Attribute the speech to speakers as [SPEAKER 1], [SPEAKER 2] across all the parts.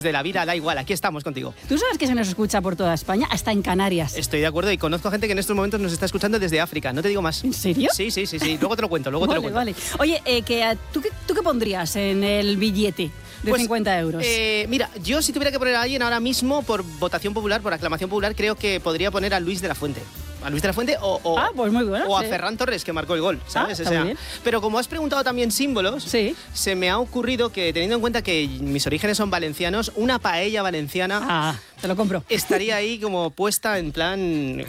[SPEAKER 1] De la vida da igual, aquí estamos contigo.
[SPEAKER 2] ¿Tú sabes que se nos escucha por toda España? Hasta en Canarias.
[SPEAKER 1] Estoy de acuerdo y conozco gente que en estos momentos nos está escuchando desde África, no te digo más.
[SPEAKER 2] ¿En serio?
[SPEAKER 1] Sí. Luego te lo cuento,
[SPEAKER 2] Vale. Oye, ¿tú qué pondrías en el billete de 50 euros?
[SPEAKER 1] Mira, yo si tuviera que poner a alguien ahora mismo por votación popular, por aclamación popular, creo que podría poner a Luis de la Fuente. A Luis de la Fuente
[SPEAKER 2] pues muy bueno,
[SPEAKER 1] o a Ferran Torres, que marcó el gol, ¿sabes? Pero como has preguntado también símbolos, se me ha ocurrido que, teniendo en cuenta que mis orígenes son valencianos, una paella valenciana...
[SPEAKER 2] te lo compro.
[SPEAKER 1] Estaría ahí como puesta en plan...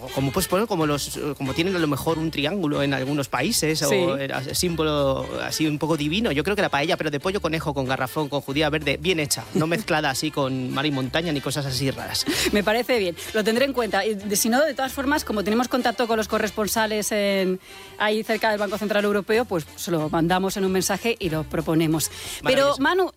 [SPEAKER 1] Como tienen a lo mejor un triángulo en algunos países, o símbolo así un poco divino. Yo creo que la paella, pero de pollo conejo con garrafón, con judía verde, bien hecha, no mezclada así con mar y montaña ni cosas así raras.
[SPEAKER 2] Me parece bien, lo tendré en cuenta. Si no, de todas formas, como tenemos contacto con los corresponsales ahí cerca del Banco Central Europeo, pues se lo mandamos en un mensaje y lo proponemos. Pero, Manu,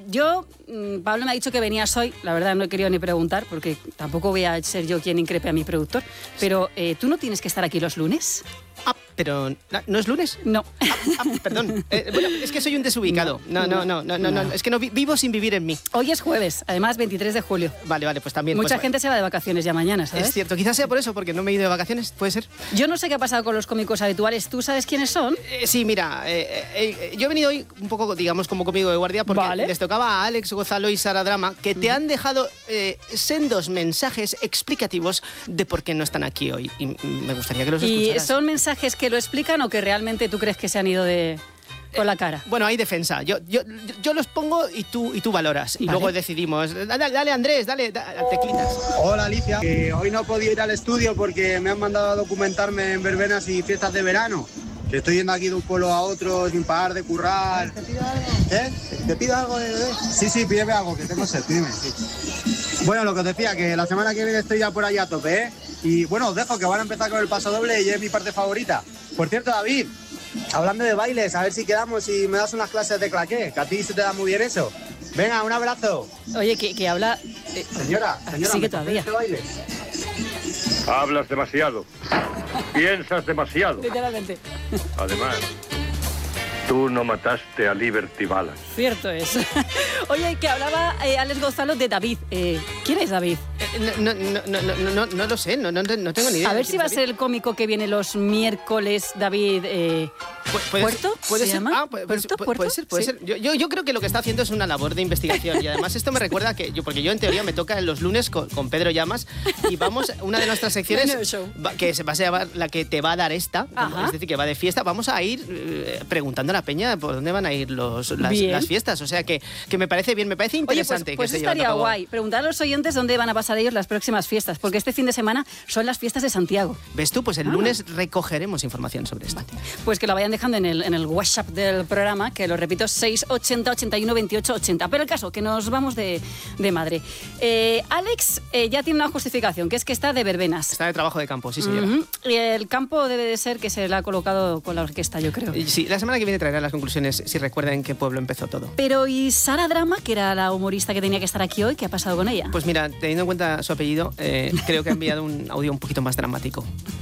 [SPEAKER 2] Pablo me ha dicho que venías hoy, la verdad no he querido ni preguntar, porque tampoco voy a ser yo quien increpe a mi productor, pero ¿tú no tienes que estar aquí los lunes?
[SPEAKER 1] Pero ¿no es lunes?
[SPEAKER 2] No.
[SPEAKER 1] Perdón. Bueno, es que soy un desubicado. No. Es que no vivo sin vivir en mí.
[SPEAKER 2] Hoy es jueves, además 23 de julio.
[SPEAKER 1] Vale, pues también.
[SPEAKER 2] Mucha gente se va de vacaciones ya mañana, ¿sabes?
[SPEAKER 1] Es cierto, quizás sea por eso, porque no me he ido de vacaciones, ¿puede ser?
[SPEAKER 2] Yo no sé qué ha pasado con los cómicos habituales. ¿Tú sabes quiénes son?
[SPEAKER 1] Sí, mira, yo he venido hoy un poco, digamos, como cómico de guardia, porque les tocaba a Alex Gonzalo y Sara Drama, que te han dejado sendos mensajes explicativos de por qué no están aquí hoy. Y me gustaría que los escucharas.
[SPEAKER 2] ¿Y son mensajes que lo explican o que realmente tú crees que se han ido con la cara?
[SPEAKER 1] Bueno, hay defensa. Yo los pongo y tú valoras. Y luego decidimos. Dale Andrés, dale teclitas.
[SPEAKER 3] Hola Alicia. Hoy no he podido ir al estudio porque me han mandado a documentarme en verbenas y fiestas de verano. Que estoy yendo aquí de un pueblo a otro sin parar de currar. ¿Te pido algo? ¿Te pido algo de bebé? Sí, pídeme algo, que tengo sed, pídeme, sí. Bueno, lo que os decía, que la semana que viene estoy ya por ahí a tope, ¿eh? Y bueno, os dejo que van a empezar con el paso doble y es mi parte favorita. Por cierto, David, hablando de bailes, a ver si quedamos y me das unas clases de claqué, que a ti se te da muy bien eso. Venga, un abrazo.
[SPEAKER 2] Oye, que habla...
[SPEAKER 3] Señora,
[SPEAKER 2] sigue todavía.
[SPEAKER 3] ¿Este baile?
[SPEAKER 4] Hablas demasiado. Piensas demasiado.
[SPEAKER 2] Literalmente.
[SPEAKER 4] Además, tú no mataste a Liberty Balance.
[SPEAKER 2] Cierto es. Oye, que hablaba Alex Gonzalo de David. ¿Quién es David?
[SPEAKER 1] No lo sé, no tengo ni idea.
[SPEAKER 2] A ver si va a ser el cómico que viene los miércoles, David. ¿Puerto?
[SPEAKER 1] ¿Puede
[SPEAKER 2] ¿Se
[SPEAKER 1] ser?
[SPEAKER 2] llama?
[SPEAKER 1] ¿Puerto? Puede ser.
[SPEAKER 2] Sí.
[SPEAKER 1] Yo creo que lo que está haciendo es una labor de investigación y además esto me recuerda porque yo en teoría me toca en los lunes con Pedro Llamas y vamos, una de nuestras secciones que se va a llamar la que te va a dar esta, es decir, que va de fiesta, vamos a ir preguntando a la peña por dónde van a ir las fiestas, o sea que me parece bien, me parece interesante.
[SPEAKER 2] Oye, pues estaría guay, preguntar a los oyentes dónde van a pasar ellos las próximas fiestas, porque este fin de semana son las fiestas de Santiago.
[SPEAKER 1] ¿Ves tú? Pues el lunes recogeremos información sobre esto.
[SPEAKER 2] Pues que lo vayan dejando en el WhatsApp del programa, que lo repito, 680 81 28 80. Pero el caso, que nos vamos de madre. Alex ya tiene una justificación, que es que está de verbenas.
[SPEAKER 1] Está de trabajo de campo, sí señora.
[SPEAKER 2] Y el campo debe de ser que se le ha colocado con la orquesta, yo creo.
[SPEAKER 1] Sí, la semana que viene traerá las conclusiones, si recuerdan en qué pueblo empezó todo.
[SPEAKER 2] Pero ¿y Sara Drama, que era la humorista que tenía que estar aquí hoy, qué ha pasado con ella?
[SPEAKER 1] Pues mira, teniendo en cuenta su apellido, creo que ha enviado un audio un poquito más dramático.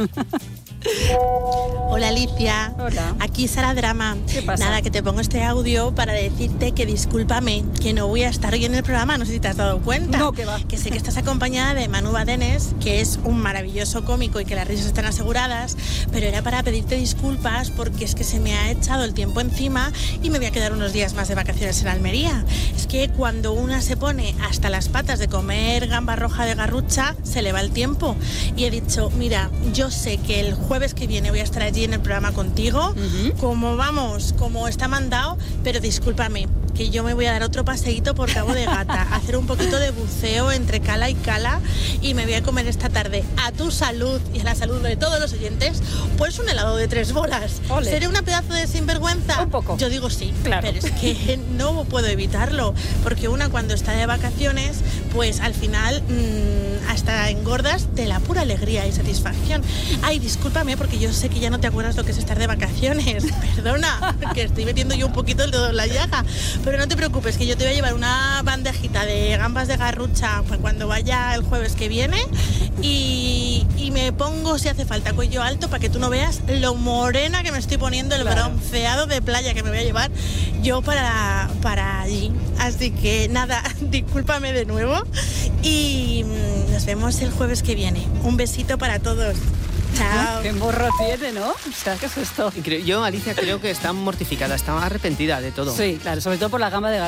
[SPEAKER 5] Hola Alicia.
[SPEAKER 2] Hola.
[SPEAKER 5] Aquí Sara Drama.
[SPEAKER 2] ¿Qué pasa?
[SPEAKER 5] Nada, que te pongo este audio para decirte que discúlpame, que no voy a estar hoy en el programa, no sé si te has dado cuenta.
[SPEAKER 2] No, que va.
[SPEAKER 5] Que sé que estás acompañada de Manu Badenes, que es un maravilloso cómico y que las risas están aseguradas, pero era para pedirte disculpas porque es que se me ha echado el tiempo encima y me voy a quedar unos días más de vacaciones en Almería. Es que cuando una se pone hasta las patas de comer gamba roja de garrucha, se le va el tiempo. Y he dicho, mira, yo sé que el jueves que viene voy a estar allí en el programa contigo, como está mandado, pero discúlpame, que yo me voy a dar otro paseíto por Cabo de Gata, hacer un poquito de buceo entre cala y cala y me voy a comer esta tarde, a tu salud y a la salud de todos los oyentes, pues un helado de 3 bolas.
[SPEAKER 2] Ole.
[SPEAKER 5] ¿Seré una pedazo de sinvergüenza?
[SPEAKER 2] Un poco.
[SPEAKER 5] Yo digo sí,
[SPEAKER 2] claro.
[SPEAKER 5] Pero es que no puedo evitarlo, porque una cuando está de vacaciones, pues al final hasta engordas de la pura alegría y satisfacción. Ay, discúlpame, porque yo sé que ya no te acuerdas lo que es estar de vacaciones. Perdona, que estoy metiendo yo un poquito el dedo en la llaga. Pero no te preocupes, que yo te voy a llevar una bandejita de gambas de garrucha cuando vaya el jueves que viene y me pongo, si hace falta, cuello alto para que tú no veas lo morena que me estoy poniendo, el bronceado de playa que me voy a llevar yo para allí. Así que nada, discúlpame de nuevo y nos vemos el jueves que viene. Un besito para todos. Chao.
[SPEAKER 2] Qué morro tiene, ¿no? O sea, ¿qué es esto?
[SPEAKER 1] Yo, Alicia, creo que está mortificada, está arrepentida de todo.
[SPEAKER 2] Sí, claro, sobre todo por la gama de